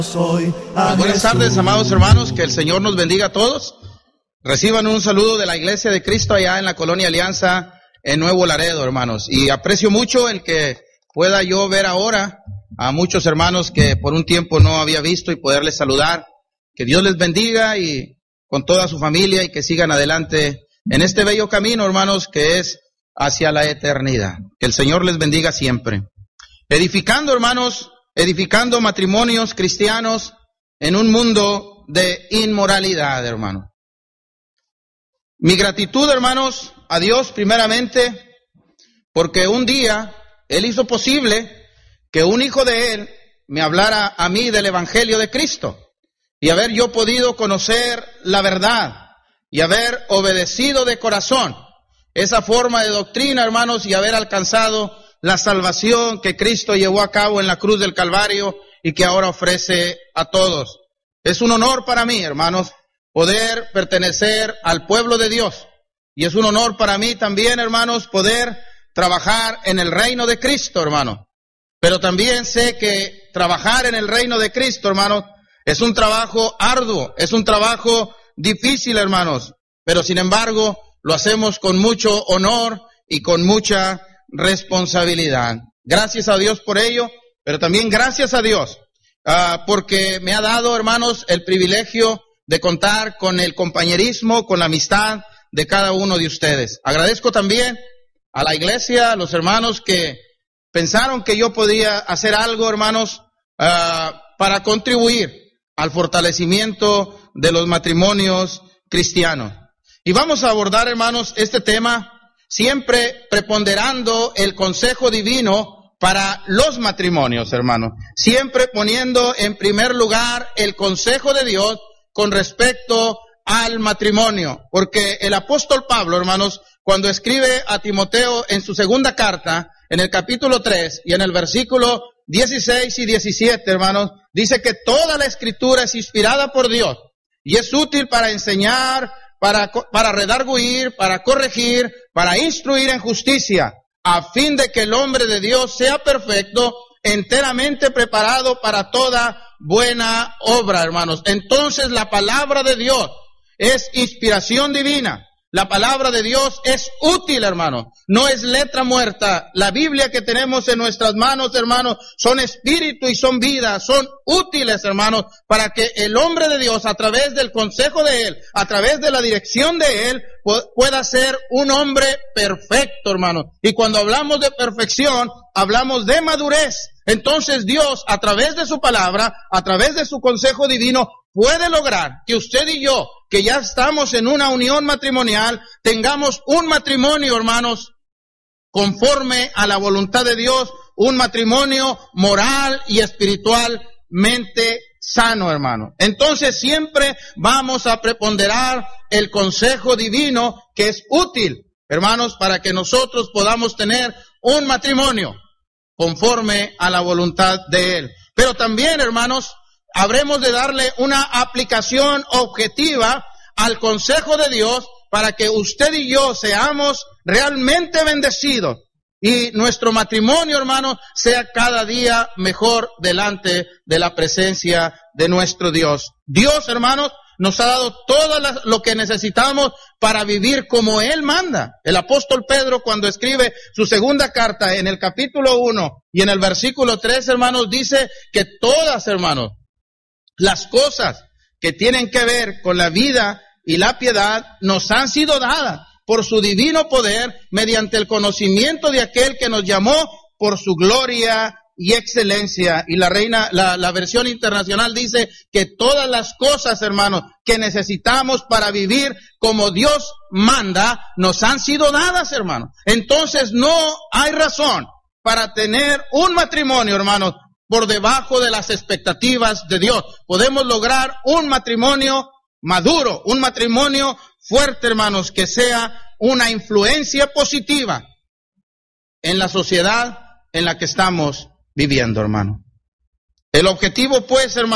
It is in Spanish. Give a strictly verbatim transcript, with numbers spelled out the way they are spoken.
Soy Buenas tardes, amados hermanos, que el Señor nos bendiga a todos. Reciban un saludo de la Iglesia de Cristo allá en la Colonia Alianza, en Nuevo Laredo, hermanos. Y aprecio mucho el que pueda yo ver ahora a muchos hermanos que por un tiempo no había visto y poderles saludar. Que Dios les bendiga y con toda su familia y que sigan adelante en este bello camino, hermanos, que es hacia la eternidad. Que el Señor les bendiga siempre. Edificando, hermanos, edificando matrimonios cristianos en un mundo de inmoralidad, hermano. Mi gratitud, hermanos, a Dios primeramente, porque un día Él hizo posible que un hijo de Él me hablara a mí del Evangelio de Cristo y haber yo podido conocer la verdad y haber obedecido de corazón esa forma de doctrina, hermanos, y haber alcanzado la salvación que Cristo llevó a cabo en la cruz del Calvario y que ahora ofrece a todos. Es un honor para mí, hermanos, poder pertenecer al pueblo de Dios. Y es un honor para mí también, hermanos, poder trabajar en el reino de Cristo, hermano. Pero también sé que trabajar en el reino de Cristo, hermanos, es un trabajo arduo, es un trabajo difícil, hermanos. Pero sin embargo, lo hacemos con mucho honor y con mucha responsabilidad. Gracias a Dios por ello, pero también gracias a Dios uh, porque me ha dado, hermanos, el privilegio de contar con el compañerismo, con la amistad de cada uno de ustedes. Agradezco también a la iglesia, a los hermanos que pensaron que yo podía hacer algo, hermanos, uh, para contribuir al fortalecimiento de los matrimonios cristianos. Y vamos a abordar, hermanos, este tema siempre preponderando el consejo divino para los matrimonios, hermanos. Siempre poniendo en primer lugar el consejo de Dios con respecto al matrimonio. Porque el apóstol Pablo, hermanos, cuando escribe a Timoteo en su segunda carta, en el capítulo tres y en el versículo dieciséis y diecisiete, hermanos, dice que toda la escritura es inspirada por Dios y es útil para enseñar, para, para redarguir, para corregir, para instruir en justicia, a fin de que el hombre de Dios sea perfecto, enteramente preparado para toda buena obra, hermanos. Entonces la palabra de Dios es inspiración divina. La palabra de Dios es útil, hermano. No es letra muerta. La Biblia que tenemos en nuestras manos, hermanos, son espíritu y son vida. Son útiles, hermanos, para que el hombre de Dios, a través del consejo de Él, a través de la dirección de Él, pueda ser un hombre perfecto, hermano. Y cuando hablamos de perfección, hablamos de madurez. Entonces Dios, a través de su palabra, a través de su consejo divino, puede lograr que usted y yo, que ya estamos en una unión matrimonial, tengamos un matrimonio, hermanos, conforme a la voluntad de Dios, un matrimonio moral y espiritualmente sano, hermano. Entonces siempre vamos a preponderar el consejo divino que es útil, hermanos, para que nosotros podamos tener un matrimonio conforme a la voluntad de Él. Pero también, hermanos, habremos de darle una aplicación objetiva al consejo de Dios para que usted y yo seamos realmente bendecidos y nuestro matrimonio, hermano, sea cada día mejor delante de la presencia de nuestro Dios. Dios, hermanos, nos ha dado todo lo que necesitamos para vivir como Él manda. El apóstol Pedro, cuando escribe su segunda carta en el capítulo uno y en el versículo tres, hermanos, dice que todas, hermanos, las cosas que tienen que ver con la vida y la piedad nos han sido dadas por su divino poder mediante el conocimiento de aquel que nos llamó por su gloria y excelencia. Y la reina, la, la versión internacional dice que todas las cosas, hermanos, que necesitamos para vivir como Dios manda, nos han sido dadas, hermanos. Entonces no hay razón para tener un matrimonio, hermanos, por debajo de las expectativas de Dios. Podemos lograr un matrimonio maduro, un matrimonio fuerte, hermanos, que sea una influencia positiva en la sociedad en la que estamos viviendo, hermano. El objetivo, pues, hermano,